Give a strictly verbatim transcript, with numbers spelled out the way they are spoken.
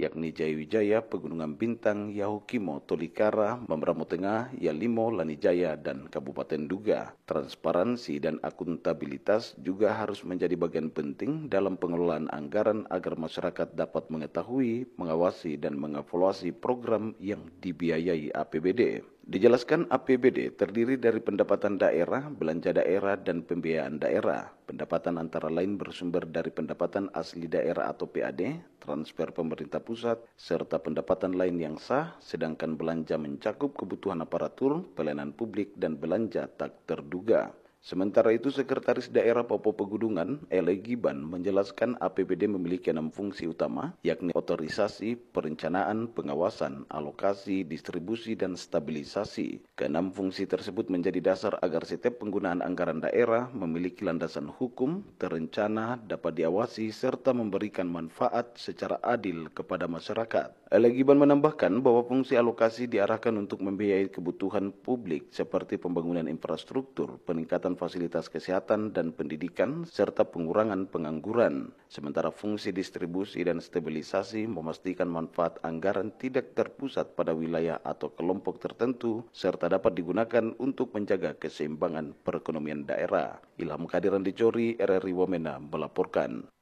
yakni Jayawijaya, Pegunungan Bintang, Yahukimo, Tolikara, Mambramo Tengah, Yalimo, Lanijaya, dan Kabupaten Duga. Transparansi dan akuntabilitas juga harus menjadi bagian penting dalam pengelolaan anggaran agar masyarakat dapat mengetahui, mengawasi, dan mengevaluasi program yang dibiayai A P B D. Dijelaskan A P B D terdiri dari pendapatan daerah, belanja daerah, dan pembiayaan daerah. Pendapatan antara lain bersumber dari pendapatan asli daerah atau P A D, transfer pemerintah pusat, serta pendapatan lain yang sah, sedangkan belanja mencakup kebutuhan aparatur, pelayanan publik, dan belanja tak terduga. Sementara itu, Sekretaris Daerah Papua Pegunungan, Ele Giban, menjelaskan A P B D memiliki enam fungsi utama, yakni otorisasi, perencanaan, pengawasan, alokasi, distribusi, dan stabilisasi. Keenam fungsi tersebut menjadi dasar agar setiap penggunaan anggaran daerah memiliki landasan hukum, terencana, dapat diawasi, serta memberikan manfaat secara adil kepada masyarakat. Ele Giban menambahkan bahwa fungsi alokasi diarahkan untuk membiayai kebutuhan publik seperti pembangunan infrastruktur, peningkatan fasilitas kesehatan dan pendidikan, serta pengurangan pengangguran. Sementara fungsi distribusi dan stabilisasi memastikan manfaat anggaran tidak terpusat pada wilayah atau kelompok tertentu, serta dapat digunakan untuk menjaga keseimbangan perekonomian daerah. Ilham Kadiran di Jori, R R I Wamena melaporkan.